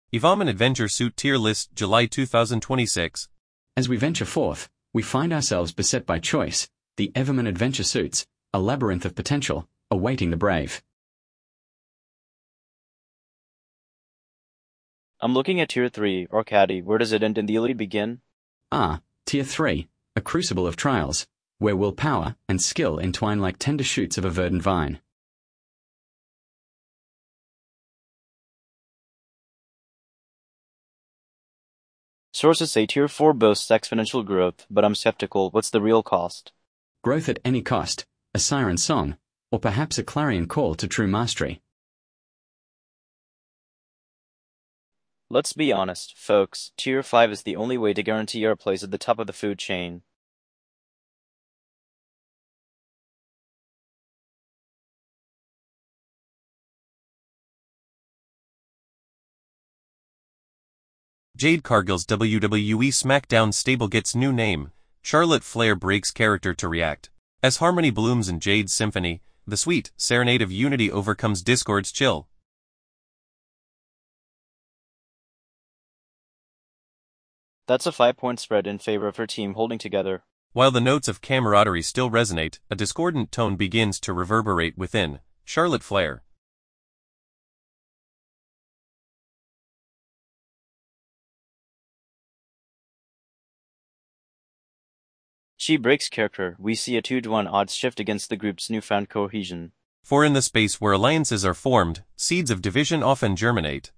Evamen Adventure Suit Tier List July 2026. As we venture forth, we find ourselves beset by choice, the Everman Adventure Suits, a labyrinth of potential, awaiting the brave. I'm looking at Tier 3, or Caddy. Where does it end and the elite begin? Tier 3, a crucible of trials, where willpower and skill entwine like tender shoots of a verdant vine. Sources say Tier 4 boasts exponential growth, but I'm skeptical. What's the real cost? Growth at any cost, a siren song, or perhaps a clarion call to true mastery. Let's be honest, folks. Tier 5 is the only way to guarantee our place at the top of the food chain. Jade Cargill's WWE SmackDown stable gets new name. Charlotte Flair breaks character to react. As harmony blooms in Jade's symphony, the sweet serenade of unity overcomes discord's chill. That's a 5-point spread in favor of her team holding together. While the notes of camaraderie still resonate, a discordant tone begins to reverberate within Charlotte Flair. She breaks character. We see a 2-to-1 odds shift against the group's newfound cohesion. For in the space where alliances are formed, seeds of division often germinate.